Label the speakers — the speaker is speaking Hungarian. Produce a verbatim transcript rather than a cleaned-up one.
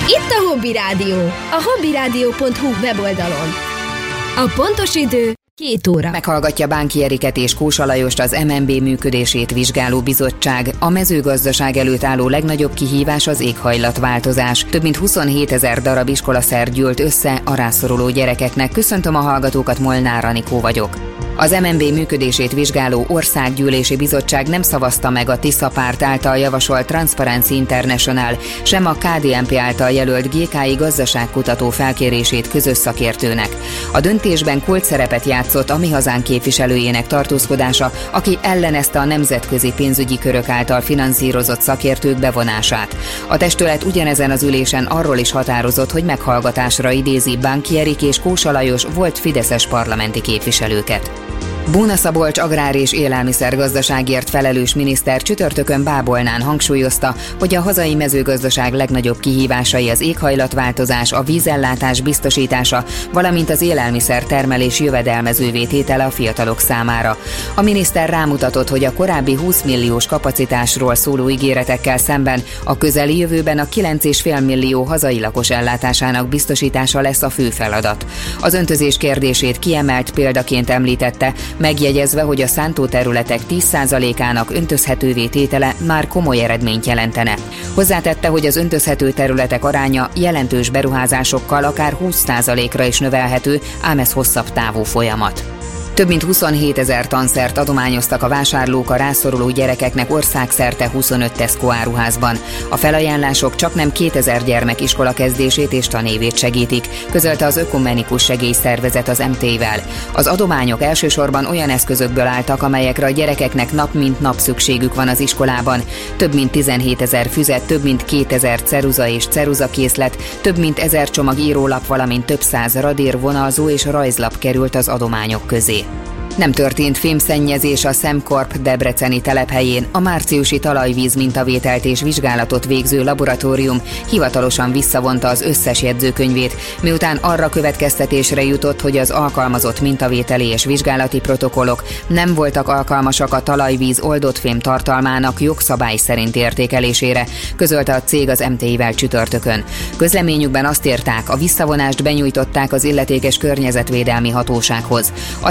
Speaker 1: Itt a Hobby Rádió, a hobbyrádió pont hu weboldalon. A pontos idő két óra.
Speaker 2: Meghallgatja Bánki Eriket és Kósa Lajost az em en bé működését vizsgáló bizottság. A mezőgazdaság előtt álló legnagyobb kihívás az éghajlatváltozás. Több mint huszonhétezer darab iskolaszer gyűlt össze a rászoruló gyerekeknek. Köszöntöm a hallgatókat, Molnár Anikó vagyok. Az em en bé működését vizsgáló országgyűlési bizottság nem szavazta meg a Tisza párt által javasolt Transparency International, sem a ká dé en pé által jelölt gé ká i gazdaságkutató felkérését közös szakértőnek. A döntésben kulcsszerepet játszott a Mi Hazánk képviselőjének tartózkodása, aki ellenezte a nemzetközi pénzügyi körök által finanszírozott szakértők bevonását. A testület ugyanezen az ülésen arról is határozott, hogy meghallgatásra idézi Bánki Erik és Kósa Lajos volt fideszes parlamenti képviselőket. Bóna Szabolcs agrár- és élelmiszergazdaságért felelős miniszter csütörtökön Bábolnán hangsúlyozta, hogy a hazai mezőgazdaság legnagyobb kihívásai az éghajlatváltozás, a vízellátás biztosítása, valamint az élelmiszer termelés jövedelmezővé tétele a fiatalok számára. A miniszter rámutatott, hogy a korábbi húsz milliós kapacitásról szóló ígéretekkel szemben a közeli jövőben a kilenc egész öt millió hazai lakos ellátásának biztosítása lesz a fő feladat. Az öntözés kérdését kiemelt példaként említette, megjegyezve, hogy a szántóterületek tíz százalékának öntözhetővé tétele már komoly eredményt jelentene. Hozzátette, hogy az öntözhető területek aránya jelentős beruházásokkal akár húsz százalékra is növelhető, ám ez hosszabb távú folyamat. Több mint huszonhétezer tanszert adományoztak a vásárlók a rászoruló gyerekeknek országszerte huszonöt Tesco áruházban. A felajánlások csaknem kétezer gyermek iskolakezdését és tanévét segítik, közölte az Ökumenikus Segélyszervezet az em té-vel. Az adományok elsősorban olyan eszközökből álltak, amelyekre a gyerekeknek nap mint nap szükségük van az iskolában. Több mint tizenhétezer füzet, több mint kétezer ceruza és ceruzakészlet, több mint ezer csomag írólap, valamint több száz radír, vonalzó és rajzlap került az adományok közé. Nem történt fémszennyezés a Szemkorp debreceni telephelyén. A márciusi talajvíz mintavételt és vizsgálatot végző laboratórium hivatalosan visszavonta az összes jegyzőkönyvét, miután arra következtetésre jutott, hogy az alkalmazott mintavételi és vizsgálati protokollok nem voltak alkalmasak a talajvíz oldott fém tartalmának jogszabály szerint értékelésére, közölte a cég az em té-vel csütörtökön. Közleményükben azt írták, a visszavonást benyújtották az illetékes környezetvédelmi hatósághoz. A